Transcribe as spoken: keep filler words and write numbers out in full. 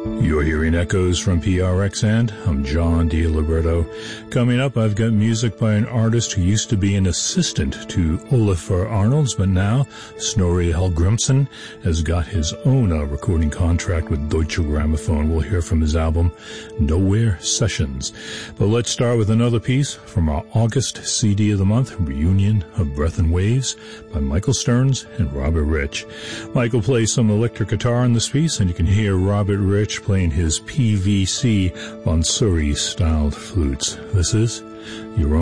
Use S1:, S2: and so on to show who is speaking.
S1: You're hearing echoes from P R X, and I'm John DiLiberto. Coming up, I've got music by an artist who used to be an assistant to Olafur Arnalds, but now Snorri Hallgrimsson has got his own uh, recording contract with Deutsche Grammophon. We'll hear from his album, Nowhere Sessions. But let's start with another piece from our August C D of the month, Reunion of Breath and Waves by Michael Stearns and Robert Rich. Michael plays some electric guitar in this piece, and you can hear Robert Rich playing his P V C Bonsuri-styled flutes. This is Your Own